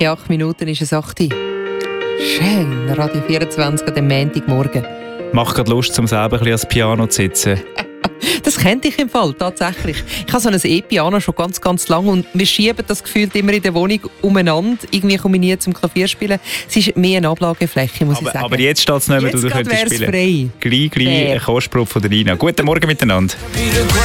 In 8 Minuten ist es 8 Uhr. Schön, Radio 24 am Montagmorgen. Macht gerade Lust, um selber ein bisschen ans Piano zu sitzen. Das kennt ich im Fall, tatsächlich. Ich habe so ein E-Piano schon ganz, ganz lange und wir schieben das gefühlt immer in der Wohnung umeinander. Irgendwie komme ich nie zum Klavierspielen. Es ist mehr eine Ablagefläche, muss ich sagen. Aber jetzt steht es nicht mehr, jetzt du könntest spielen. Frei. Gleich ein Kostprobe von der Nina. Guten Morgen miteinander.